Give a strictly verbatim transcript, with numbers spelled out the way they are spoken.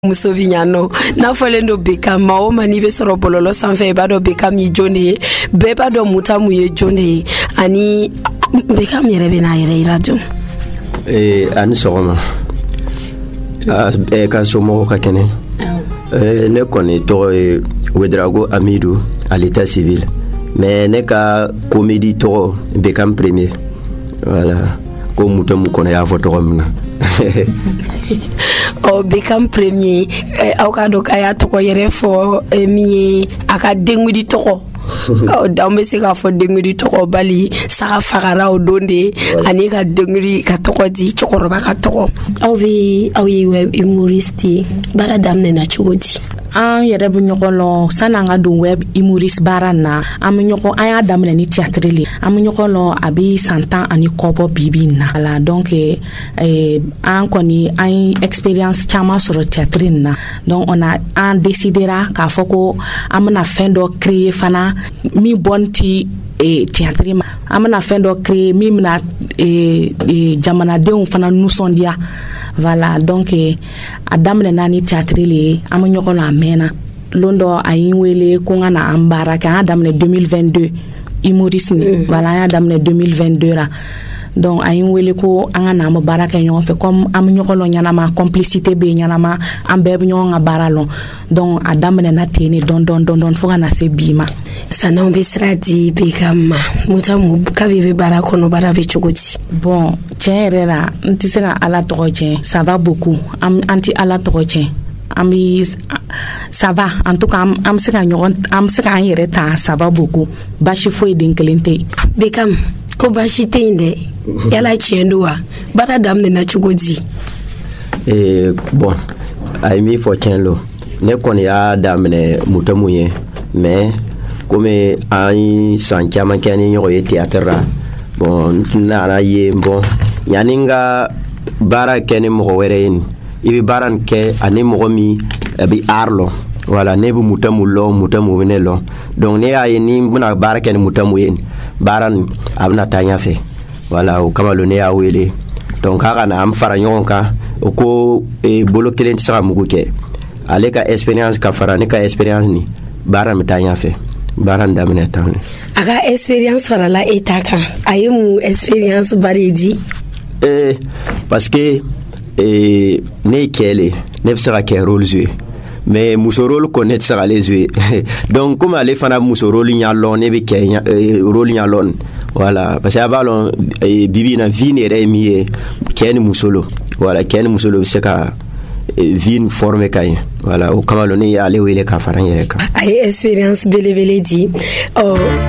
muso vinyano na fɔlen do Beckham ma o ma ni be sɔrɔ bɔlɔlɔ sanfɛ i b'a dɔn Beckham ye jɔn de ye bɛɛ b'a dɔn Mutamu ye jɔn de ye ani Beckham yɛrɛ bɛ n'a yɛrɛ yira dun eh ani sɔgɔma eh ka somɔgɔw ka kɛnɛ eh ne kɔni tɔgɔ ye Wedrago Amidou à l'état civil mais ne ka comédie tɔgɔ Beckham premier voilà ko Mutamu kɔnɔ y'a fɔ tɔgɔ min na o Beckham premier aw ka dɔn k'a y'a tɔgɔ yɛrɛ fɔ min ye a ka dengudi tɔgɔ an bɛ se k'a fɔ dengudi tɔgɔ bali saga fagara o don de ani ka dengudi ka tɔgɔ di cɛkɔrɔba ka tɔgɔ aw bɛ aw ye web humoriste ye baara daminɛna cogo di an yɛrɛ bɛ ɲɔgɔn lɔn sani an ka don web humoriste baara na an bɛ ɲɔgɔn an y'a daminɛ ni théâtre le an bɛ ɲɔgɔn lɔn a bɛ san tan ani kɔ bɔ bi-bi in na voilà donc eh, an kɔni an ye expérience caman sɔrɔ théâtre in na donc on a an décidera k'a fɔ ko an bɛna fɛn dɔ créer fana min bɔn ti eh, théâtre ma an bɛna fɛn dɔ créer min bɛna eh, eh, jamanadenw fana nisɔndiya voilà donc eh, a daminɛna ni théâtre le ye an bɛ ɲɔgɔn na a mɛnna lon dɔ a ye n wele ko n ka na an baara kɛ an y'a daminɛ deux mille vingt-deux humoriste ni mm. voilà an y'a daminɛ deux mille vingt-deux ra donc a ye n wele ko an ka na an bɛ baara kɛ ɲɔgɔn fɛ comme an bɛ ɲɔgɔn lɔn ɲɛnama complicité bɛ yen ɲɛnama an bɛɛ bɛ ɲɔgɔn ka baara lɔn donc a daminɛna ten ne dɔn dɔn dɔn dɔn fo ka na se bi ma san'anw bɛ sira di Beckham ma Mutamu kabi bɛ baara kɔnɔ baara bɛ cogo di bon tiɲɛ yɛrɛ la n tɛ se ka Ala tɔgɔ tiɲɛ ça va beaucoup an tɛ Ala tɔgɔ tiɲɛ an bɛ ça va en tout cas an bɛ se ka ɲɔgɔn an bɛ se k'an yɛrɛ ta ça va beaucoup baasi foyi den kelen tɛ yen Beckham ko baasi tɛ yen dɛ yala tiɲɛ don wa baara daminɛna cogo di eh bon a ye min fɔ tiɲɛ lo ne kɔni y'a daminɛ Mutamu ye mais comme an ye san caman kɛ ni ɲɔgɔn ye théâtre ra bon n nana ye bon yanni n ka baara kɛ ni mɔgɔ wɛrɛ ye nin i bɛ baara nin kɛ ani mɔgɔ min a bɛ art lɔn voilà ne bɛ Mutamu lɔn Mutamu bɛ ne lɔn donc ne y'a ye ni n bɛna baara kɛ ni Mutamu ye baara nin a bɛna taa ɲɛfɛ voilà o kama lo ne y'a wele donc k'a ka na an fara ɲɔgɔn kan o ko bolo kelen tɛ se ka mugu kɛ ale ka expérience ka fara ne ka expérience ni baara bɛ taa ɲɛfɛ baara nin daminɛ tan ne a ka expérience farala e ta kan a ye mun expérience ba de di eh parce que eh ne ye cɛ le ne bɛ se ka kɛ rôle jouer mais muso rôle ko ne tɛ se k'ale jouer donc comme ale fana muso rôle ɲa lɔn ne bɛ kɛ rôle ɲa lɔn voilà parce que a b'a lɔn bibi in na vie yɛrɛ ye min ye cɛ ni muso lo voilà cɛ ni muso lo bɛ se ka vie former ka ɲɛ voilà o kama lo ne y'ale wele k'a fara n yɛrɛ kan a ye expérience belebele di ɔ